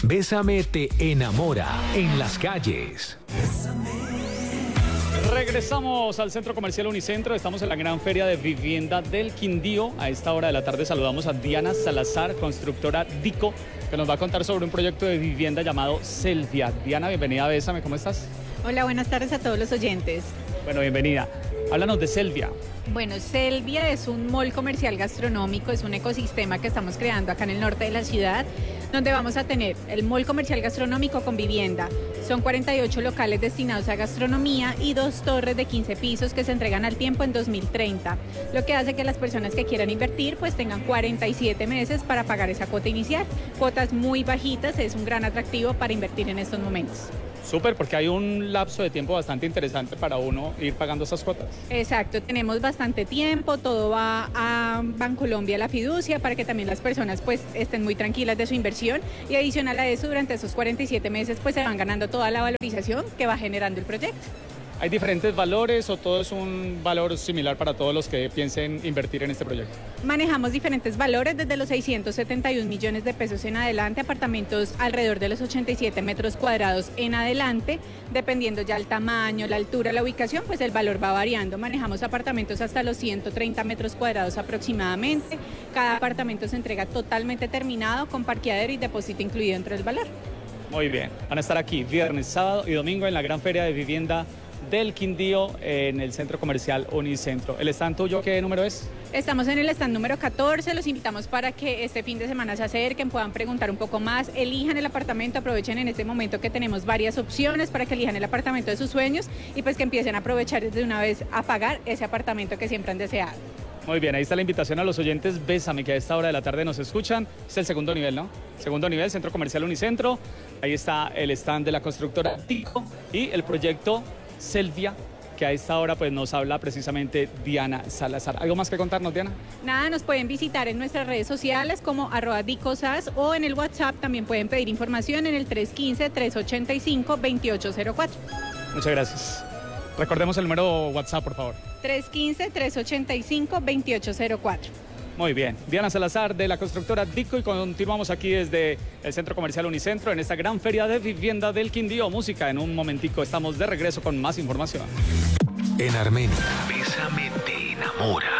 Bésame te enamora en las calles. Regresamos al Centro Comercial Unicentro, estamos en la gran feria de vivienda del Quindío. A esta hora de la tarde saludamos a Diana Salazar, constructora Dico, que nos va a contar sobre un proyecto de vivienda llamado Selvia. Diana, bienvenida a Bésame, ¿cómo estás? Hola, buenas tardes a todos los oyentes. Bueno, bienvenida. Háblanos de Selvia. Bueno, Selvia es un mall comercial gastronómico, es un ecosistema que estamos creando acá en el norte de la ciudad, donde vamos a tener el mall comercial gastronómico con vivienda. Son 48 locales destinados a gastronomía y 2 torres de 15 pisos que se entregan al tiempo en 2030, lo que hace que las personas que quieran invertir pues tengan 47 meses para pagar esa cuota inicial. Cuotas muy bajitas, es un gran atractivo para invertir en estos momentos. Súper, porque hay un lapso de tiempo bastante interesante para uno ir pagando esas cuotas. Exacto, tenemos bastante tiempo, todo va a Bancolombia La Fiducia para que también las personas pues estén muy tranquilas de su inversión, y adicional a eso, durante esos 47 meses pues se van ganando toda la valorización que va generando el proyecto. ¿Hay diferentes valores o todo es un valor similar para todos los que piensen invertir en este proyecto? Manejamos diferentes valores, desde los 671 millones de pesos en adelante, apartamentos alrededor de los 87 metros cuadrados en adelante, dependiendo ya el tamaño, la altura, la ubicación, pues el valor va variando. Manejamos apartamentos hasta los 130 metros cuadrados aproximadamente. Cada apartamento se entrega totalmente terminado, con parqueadero y depósito incluido dentro del valor. Muy bien, van a estar aquí viernes, sábado y domingo en la gran feria de vivienda del Quindío en el Centro Comercial Unicentro. ¿El stand tuyo qué número es? Estamos en el stand número 14, los invitamos para que este fin de semana se acerquen, puedan preguntar un poco más, elijan el apartamento, aprovechen en este momento que tenemos varias opciones para que elijan el apartamento de sus sueños y pues que empiecen a aprovechar desde una vez a pagar ese apartamento que siempre han deseado. Muy bien, ahí está la invitación a los oyentes Bésame, que a esta hora de la tarde nos escuchan. Es el segundo nivel, ¿no? Segundo nivel, Centro Comercial Unicentro. Ahí está el stand de la constructora Dico y el proyecto Selvia, que a esta hora pues nos habla precisamente Diana Salazar. ¿Algo más que contarnos, Diana? Nada, nos pueden visitar en nuestras redes sociales como @dicosas o en el WhatsApp también pueden pedir información en el 315-385-2804. Muchas gracias. Recordemos el número WhatsApp, por favor. 315-385-2804. Muy bien, Diana Salazar de la constructora Dico, y continuamos aquí desde el Centro Comercial Unicentro en esta gran feria de vivienda del Quindío. Música, en un momentico estamos de regreso con más información. En Armenia, Bésame te enamora.